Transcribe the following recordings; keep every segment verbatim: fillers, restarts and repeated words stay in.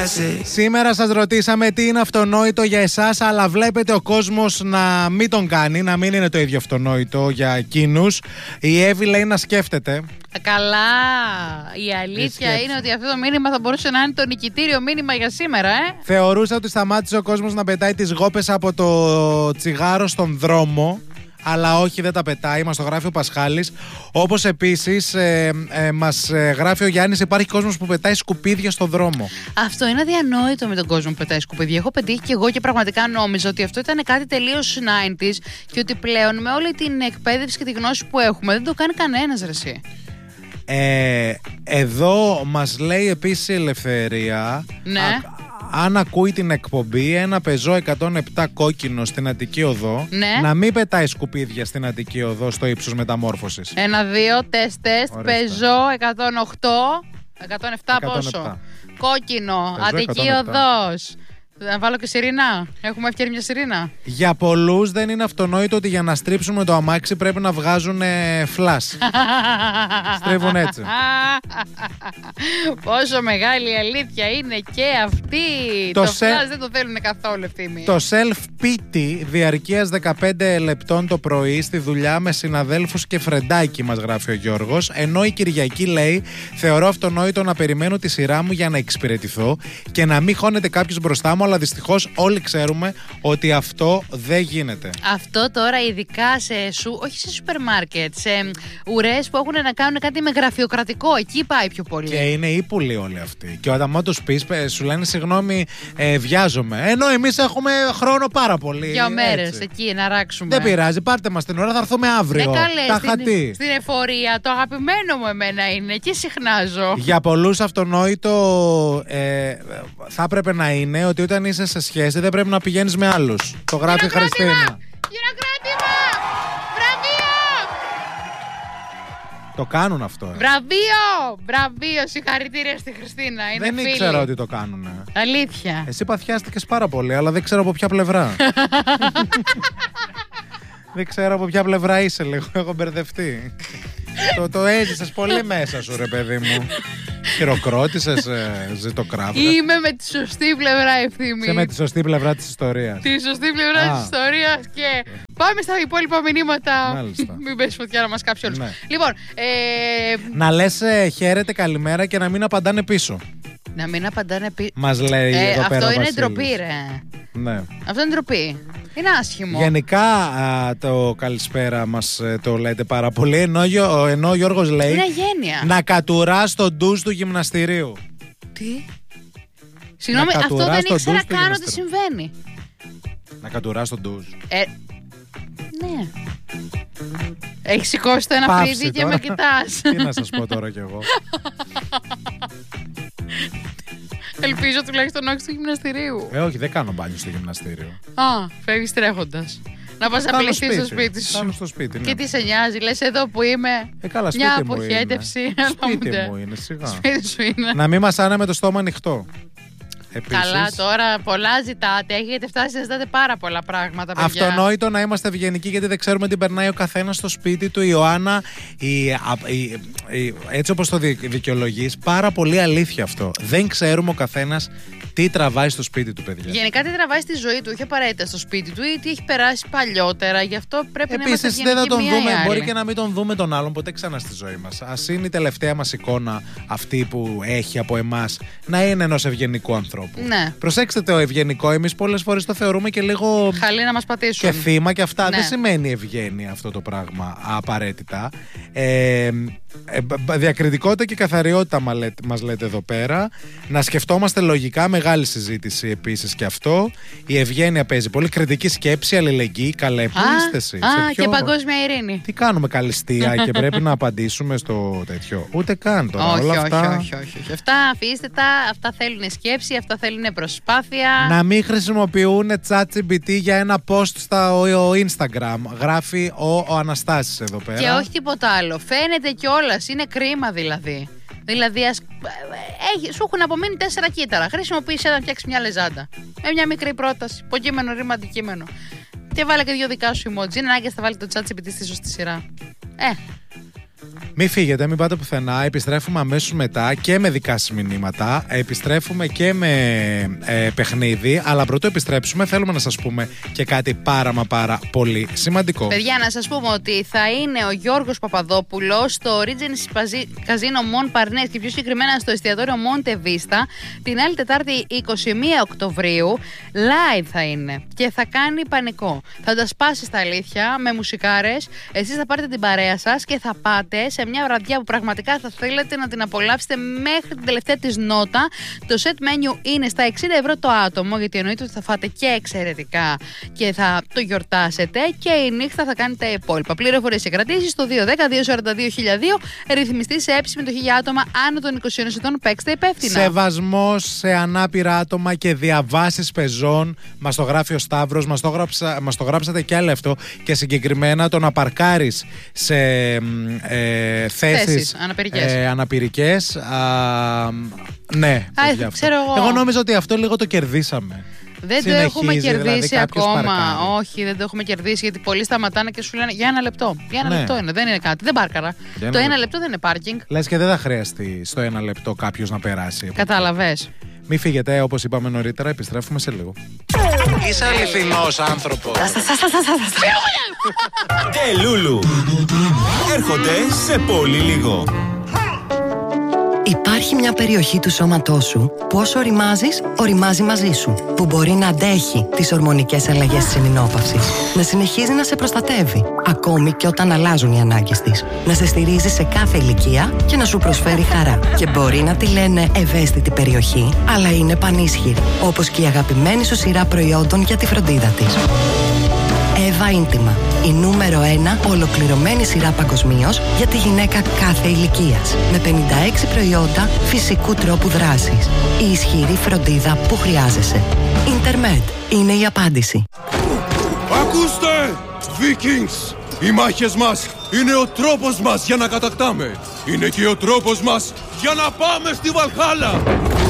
Σήμερα σας ρωτήσαμε τι είναι αυτονόητο για εσάς, αλλά βλέπετε ο κόσμος να μην τον κάνει, να μην είναι το ίδιο αυτονόητο για εκείνους. Η Εύη λέει να σκέφτεται. Καλά. Η αλήθεια είναι ότι αυτό το μήνυμα θα μπορούσε να είναι το νικητήριο μήνυμα για σήμερα, ε. Θεωρούσα ότι σταμάτησε ο κόσμος να πετάει τις γόπες από το τσιγάρο στον δρόμο. Αλλά όχι, δεν τα πετάει, μας το γράφει ο Πασχάλης. Όπως επίσης ε, ε, μας ε, γράφει ο Γιάννης, υπάρχει κόσμος που πετάει σκουπίδια στον δρόμο. Αυτό είναι αδιανόητο με τον κόσμο που πετάει σκουπίδια. Έχω πετύχει και εγώ και πραγματικά νόμιζα ότι αυτό ήταν κάτι τελείως ενενήντα και ότι πλέον με όλη την εκπαίδευση και τη γνώση που έχουμε δεν το κάνει κανένας, ρε εσύ. Ε, εδώ μας λέει επίσης η Ελευθερία. Ναι. Α, αν ακούει την εκπομπή, ένα πεζό εκατόν επτά κόκκινο στην Αττική Οδό, ναι, να μην πετάει σκουπίδια στην Αττική Οδό στο ύψος μεταμόρφωσης. Ένα, δύο, τεστ, τεστ, πεζό εκατόν οκτώ, εκατόν επτά πόσο. Κόκκινο, πεζό, Αττική Οδός. Να βάλω και σιρήνα. Έχουμε ευκαιρία μια σιρήνα. Για πολλούς δεν είναι αυτονόητο ότι για να στρίψουμε το αμάξι πρέπει να βγάζουν φλας. Στρίβουν έτσι. Πόσο μεγάλη αλήθεια είναι και αυτή. Το, το σε... φλας δεν το θέλουν καθόλου, ευθύμη. Το self-pity διαρκείας δεκαπέντε λεπτών το πρωί στη δουλειά με συναδέλφους και φρεντάκι, μας γράφει ο Γιώργος. Ενώ η Κυριακή λέει: θεωρώ αυτονόητο να περιμένω τη σειρά μου για να εξυπηρετηθώ και να μην χώνεται κάποιος μπροστά μου. Αλλά δυστυχώς όλοι ξέρουμε ότι αυτό δεν γίνεται. Αυτό τώρα ειδικά σε σου, όχι σε σούπερ μάρκετ, σε ουρές που έχουν να κάνουν κάτι με γραφειοκρατικό. Εκεί πάει πιο πολύ. Και είναι ύπουλοι όλοι αυτοί. Και όταν μόνο τους πεις, σου λένε συγγνώμη, ε, βιάζομαι. Ενώ εμείς έχουμε χρόνο πάρα πολύ. Δύο μέρες εκεί να ράξουμε. Δεν πειράζει, πάρτε μας την ώρα, θα έρθουμε αύριο. Ναι, καλέ, τα στην, χατή. Στην εφορία, το αγαπημένο μου εμένα είναι. Εκεί συχνάζω. Για πολλούς αυτονόητο ε, θα έπρεπε να είναι ότι όταν είσαι σε σχέση δεν πρέπει να πηγαίνεις με άλλους. Το γράφει η Χριστίνα. Χειροκρότημα! Βραβείο! Το κάνουν αυτό. Ε. Βραβείο! Βραβείο! Συγχαρητήρια στη Χριστίνα. Είναι δεν φίλη. ήξερα ότι το κάνουν. Αλήθεια. Εσύ παθιάστηκες πάρα πολύ, αλλά δεν ξέρω από ποια πλευρά. Δεν ξέρω από ποια πλευρά είσαι λίγο. Έχω μπερδευτεί. το, το έζησες πολύ μέσα σου, ρε παιδί μου. Χειροκρότησες, ε, ζητοκράβγα. Είμαι με τη σωστή πλευρά, ευθύμη. Είσαι με τη σωστή πλευρά της ιστορίας. Τη σωστή πλευρά της ιστορίας και πάμε στα υπόλοιπα μηνύματα. Μάλιστα. Μην πέσει φωτιά να μας κάψει όλους. Ναι. Λοιπόν, ε... να λες ε, χαίρετε, καλημέρα και να μην απαντάνε πίσω. Να μην απαντάνε πίσω. Μας λέει ε, εδώ αυτό πέρα είναι Βασίλης. ντροπή, ρε. Ναι. Αυτό είναι ντροπή. Είναι άσχημο. Γενικά α, το καλησπέρα μας ε, το λέτε πάρα πολύ. Ενώ, ενώ ο Γιώργος λέει είναι αγένεια. Να κατουράς το ντους του γυμναστηρίου. Τι? Συγγνώμη, αυτό δεν ήξερα καν ότι συμβαίνει. Να κατουράς το ντους. Ε, ναι. Έχεις σηκώσει το ένα φρύδι και με κοιτάς. Τι να σας πω τώρα κι εγώ. Ελπίζω τουλάχιστον όχι στο γυμναστηρίου. Ε, όχι, δεν κάνω μπάνιο στο γυμναστήριο. Α, φεύγεις τρέχοντας. Να πας να πληθείς στο σπίτι σου. Κάνω στο σπίτι, ναι. Και τι σε νοιάζει, λες εδώ που είμαι. Ε, καλά, σπίτι μια μου αποχέτευση. είναι. Σπίτι μου είναι, σιγά. Σπίτι σου είναι. Να μην μας άνε με το στόμα ανοιχτό. Επίσης, καλά, τώρα πολλά ζητάτε. Έχετε φτάσει να ζητάτε πάρα πολλά πράγματα, παιδιά. Αυτονόητο να είμαστε ευγενικοί γιατί δεν ξέρουμε τι περνάει ο καθένας στο σπίτι του. Η Ιωάννα, η, η, η, έτσι όπως το δικαιολογείς, πάρα πολύ αλήθεια αυτό. Δεν ξέρουμε ο καθένας τι τραβάει στο σπίτι του, παιδιά. Γενικά τι τραβάει στη ζωή του, όχι απαραίτητα στο σπίτι του ή τι έχει περάσει παλιότερα. Γι' αυτό πρέπει Επίσης, να είμαστε ευγενικοί. δεν θα τον μία δούμε, ή μπορεί άλλη. και να μην τον δούμε τον άλλον ποτέ ξανά στη ζωή μας. Ας είναι η τελευταία μας εικόνα αυτή που έχει από εμάς να είναι ενός ευγενικού ανθρώπου. Ναι. Προσέξτε το ευγενικό, εμείς πολλές φορές το θεωρούμε και λίγο. Χαλή να μας πατήσουν. Και θύμα και αυτά. Ναι. Δεν σημαίνει ευγένεια αυτό το πράγμα απαραίτητα. Ε, ε, διακριτικότητα και καθαριότητα μας λέτε εδώ πέρα. Να σκεφτόμαστε λογικά, μεγάλη συζήτηση επίσης και αυτό. Η ευγένεια παίζει πολύ. Κριτική σκέψη, αλληλεγγύη. Καλέ, πού είστε εσείς? Α, ποιο... και παγκόσμια ειρήνη. Τι κάνουμε, καλυστία και πρέπει να απαντήσουμε στο τέτοιο? Ούτε καν τώρα. Όχι, όλα όχι, αυτά... όχι, όχι, όχι. Αυτά αφήστε τα. Αυτά θέλουν σκέψη, αυτά θέλουν προσπάθεια. Να μην χρησιμοποιούν ChatGPT για ένα post στο Instagram. Γράφει ο, ο Αναστάσης εδώ πέρα. Και όχι τίποτα άλλο. Φαίνεται κιόλας. Είναι κρίμα δηλαδή. Δηλαδή, ας... Έχει, σου έχουν απομείνει τέσσερα κύτταρα. Χρησιμοποίησε να φτιάξει μια λεζάντα. Με μια μικρή πρόταση. Υποκείμενο, ρήμα, αντικείμενο. Και βάλε και δύο δικά σου emoji. Είναι ανάγκη να βάλει το ChatGPT στη σωστή σειρά. Ε. Μην φύγετε, μην πάτε πουθενά. Επιστρέφουμε αμέσως μετά και με δικά σας μηνύματα. Επιστρέφουμε και με ε, παιχνίδι. Αλλά πρωτού επιστρέψουμε, θέλουμε να σας πούμε και κάτι πάρα μα πάρα πολύ σημαντικό. Παιδιά, να σας πούμε ότι θα είναι ο Γιώργος Παπαδόπουλος στο Regency Casino Mon Parnes και πιο συγκεκριμένα στο εστιατόριο Monte Vista την άλλη Τετάρτη είκοσι μία Οκτωβρίου. Live θα είναι και θα κάνει πανικό. Θα τα σπάσει στα αλήθεια με μουσικάρες. Εσείς θα πάρετε την παρέα σας και θα πάτε σε μια βραδιά που πραγματικά θα θέλετε να την απολαύσετε μέχρι την τελευταία της νότα. Το set menu είναι στα εξήντα ευρώ το άτομο, γιατί εννοείται ότι θα φάτε και εξαιρετικά και θα το γιορτάσετε, και η νύχτα θα κάνει τα υπόλοιπα. Πληροφορίες και κρατήσεις στο δύο ένα μηδέν δύο τέσσερα δύο χίλια δύο. Ρυθμιστή σε έψη συμμετοχή για άτομα άνω των είκοσι ενός ετών. Παίξτε υπεύθυνα. Σεβασμός σε ανάπηρα άτομα και διαβάσεις πεζών. Μας το γράφει ο Σταύρος, μας το, γράψα, μας το γράψατε κι άλλο αυτό. Και συγκεκριμένα το να παρκάρεις σε ε, θέσεις, θέσεις αναπηρικές. Ε, αναπηρικές α, ναι, Α, ξέρω εγώ. εγώ νόμιζα ότι αυτό λίγο το κερδίσαμε. Δεν το έχουμε κερδίσει δηλαδή, ακόμα. Παρκάρει. Όχι, δεν το έχουμε κερδίσει, γιατί πολλοί σταματάνε και σου λένε για ένα λεπτό. Για ένα ναι. λεπτό είναι, δεν είναι κάτι. Δεν πάρκαρα. Το ένα λεπτό. λεπτό δεν είναι πάρκινγκ. Λες και δεν θα χρειαστεί στο ένα λεπτό κάποιος να περάσει. Κατάλαβες. Μην φύγετε, όπως είπαμε νωρίτερα, επιστρέφουμε σε λίγο. Είσαι αληθινός άνθρωπος. Ντε Λούλου. Έρχονται σε πολύ λίγο. Υπάρχει μια περιοχή του σώματός σου που όσο οριμάζεις, οριμάζει μαζί σου. Που μπορεί να αντέχει τις ορμονικές αλλαγές της εμεινόπαυσης. Να συνεχίζει να σε προστατεύει, ακόμη και όταν αλλάζουν οι ανάγκες της. Να σε στηρίζει σε κάθε ηλικία και να σου προσφέρει χαρά. Και μπορεί να τη λένε ευαίσθητη περιοχή, αλλά είναι πανίσχυρη. Όπως και η αγαπημένη σου σειρά προϊόντων για τη φροντίδα της. Εύα Ίντιμα. Η νούμερο ένα ολοκληρωμένη σειρά παγκοσμίως για τη γυναίκα κάθε ηλικίας. Με πενήντα έξι προϊόντα φυσικού τρόπου δράσης. Η ισχυρή φροντίδα που χρειάζεσαι. Ιντερμέντ είναι η απάντηση. Ακούστε, Vikings! Οι μάχες μας είναι ο τρόπος μας για να κατακτάμε. Είναι και ο τρόπος μας για να πάμε στη Βαλχάλα.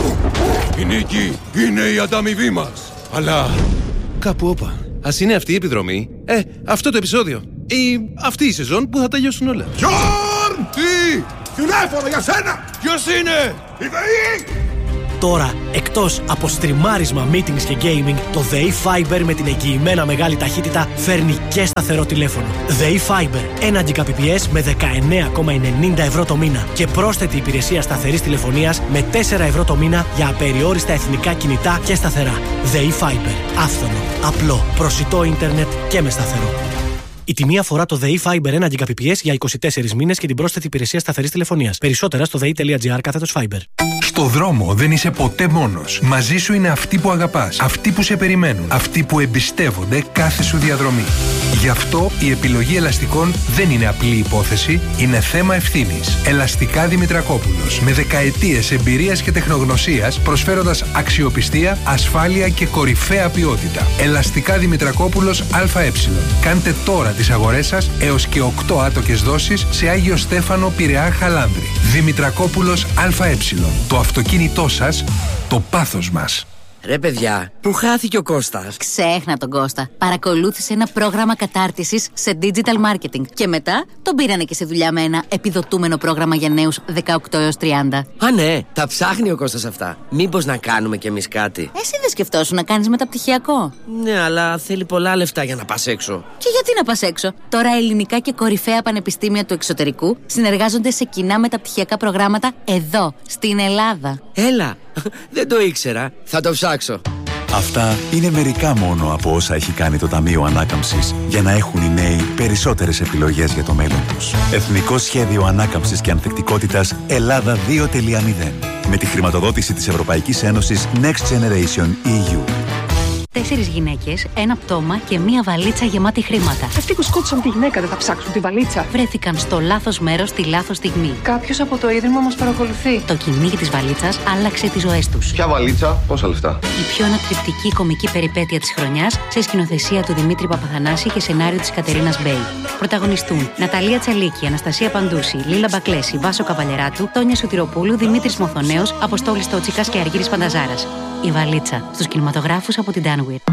Η νίκη είναι η ανταμοιβή μας. Αλλά κάπου όπα. Ας είναι αυτή η επιδρομή, ε, αυτό το επεισόδιο ή αυτή η σεζόν που θα τελειώσουν όλα. Γιόρν! Τι! Τηλέφωνο για σένα! Ποιος είναι? Η ΔΕΗ! Τώρα, εκτός από στριμάρισμα, meetings και gaming, το ΔΕΗ Fiber με την εγγυημένα μεγάλη ταχύτητα φέρνει και σταθερό τηλέφωνο. ΔΕΗ Fiber, ένα Gbps με δεκαεννέα κόμμα ενενήντα ευρώ το μήνα και πρόσθετη υπηρεσία σταθερής τηλεφωνίας με τέσσερα ευρώ το μήνα για απεριόριστα εθνικά κινητά και σταθερά. ΔΕΗ Fiber, άφθονο, απλό, προσιτό ίντερνετ και με σταθερό. Η τιμή αφορά το ΔΕΗ Fiber ένα Gbps για είκοσι τέσσερις μήνες και την πρόσθετη υπηρεσία σταθερής τηλεφωνίας. Περισσότερα στο δei.gr κάθετος Fiber. Στο δρόμο δεν είσαι ποτέ μόνος. Μαζί σου είναι αυτοί που αγαπάς, αυτοί που σε περιμένουν, αυτοί που εμπιστεύονται κάθε σου διαδρομή. Γι' αυτό η επιλογή ελαστικών δεν είναι απλή υπόθεση, είναι θέμα ευθύνης. Ελαστικά Δημητρακόπουλος. Με δεκαετίες εμπειρίας και τεχνογνωσίας, προσφέροντας αξιοπιστία, ασφάλεια και κορυφαία ποιότητα. Ελαστικά Δημητρακόπουλος ΑΕ. Κάντε τώρα τις αγορές σας έως και οκτώ άτοκες δόσεις σε Άγιο Στέφανο, Πειραιά, Χαλάνδρη. Δημητρακόπουλος ΑΕ. Το αυτοκίνητό σας, το πάθος μας. Ρε παιδιά, πού χάθηκε ο Κώστας? Ξέχνα τον Κώστα. Παρακολούθησε ένα πρόγραμμα κατάρτισης σε digital marketing και μετά τον πήρανε και σε δουλειά με ένα επιδοτούμενο πρόγραμμα για νέους δεκαοκτώ έως τριάντα. Α, ναι, τα ψάχνει ο Κώστας αυτά. Μήπως να κάνουμε κι εμείς κάτι? Εσύ δεν σκεφτόσου να κάνεις μεταπτυχιακό? Ναι, αλλά θέλει πολλά λεφτά για να πας έξω. Και γιατί να πας έξω? Τώρα ελληνικά και κορυφαία πανεπιστήμια του εξωτερικού συνεργάζονται σε κοινά μεταπτυχιακά προγράμματα εδώ, στην Ελλάδα. Έλα, δεν το ήξερα. Θα το ψάξω. Αυτά είναι μερικά μόνο από όσα έχει κάνει το Ταμείο Ανάκαμψης για να έχουν οι νέοι περισσότερες επιλογές για το μέλλον τους. Εθνικό Σχέδιο Ανάκαμψης και Ανθεκτικότητας Ελλάδα δύο τελεία μηδέν. Με τη χρηματοδότηση της Ευρωπαϊκής Ένωσης Next Generation ι γιου. Τέσσερις γυναίκες, ένα πτώμα και μία βαλίτσα γεμάτη χρήματα. Αυτοί που σκότωσαν τη γυναίκα δεν θα ψάξουν τη βαλίτσα. Βρέθηκαν στο λάθος μέρος τη λάθος στιγμή. Κάποιος από το ίδρυμα μας παρακολουθεί. Το κυνήγι της βαλίτσας άλλαξε τις ζωές τους. Ποια βαλίτσα, πόσα λεφτά? Η πιο ανατριπτική κομική περιπέτεια της χρονιάς σε σκηνοθεσία του Δημήτρη Παπαθανάση και σενάριο της Κατερίνας Μπέι. Πρωταγωνιστούν Ναταλία Τσαλίκη, Αναστασία Παντούση, Λίλα Μπακλέση, Βάσο Καβαλεράτου, Τόνια Σωτηροπούλου, Δημήτρης Μοθονέος, Αποστόλης Τότσικας και Αργύρης Πανταζάρας. Η βαλίτσα στους κινηματογράφους από την Danwit.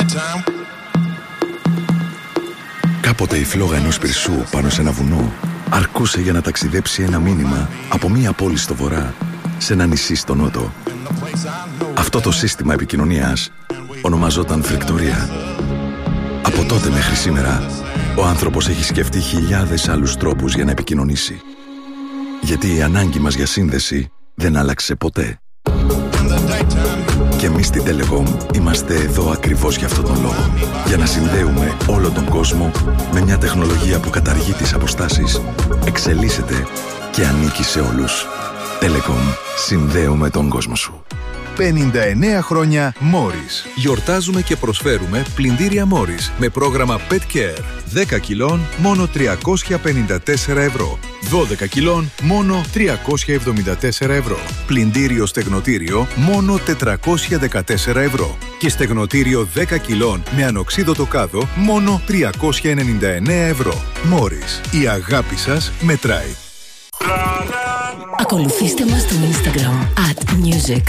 Κάποτε η φλόγα ενός πυρσού πάνω σε ένα βουνό αρκούσε για να ταξιδέψει ένα μήνυμα από μία πόλη στο βορρά σε ένα νησί στο νότο. Αυτό το σύστημα επικοινωνίας ονομαζόταν φρικτορία. Από τότε μέχρι σήμερα, ο άνθρωπος έχει σκεφτεί χιλιάδες άλλους τρόπους για να επικοινωνήσει. Γιατί η ανάγκη μας για σύνδεση δεν άλλαξε ποτέ. Και εμείς στην Telecom είμαστε εδώ ακριβώς για αυτόν τον λόγο. Για να συνδέουμε όλο τον κόσμο με μια τεχνολογία που καταργεί τις αποστάσεις, εξελίσσεται και ανήκει σε όλους. Telecom. Συνδέουμε τον κόσμο σου. πενήντα εννέα χρόνια Morris. Γιορτάζουμε και προσφέρουμε πλυντήρια Morris με πρόγραμμα Pet Care. δέκα κιλών μόνο τριακόσια πενήντα τέσσερα ευρώ. δώδεκα κιλών μόνο τριακόσια εβδομήντα τέσσερα ευρώ. Πλυντήριο στεγνοτήριο μόνο τετρακόσια δεκατέσσερα ευρώ. Και στεγνοτήριο δέκα κιλών με ανοξίδωτο κάδο μόνο τριακόσια ενενήντα εννέα ευρώ. Morris. Η αγάπη σας μετράει. Ακολουθήστε μας στο Instagram at music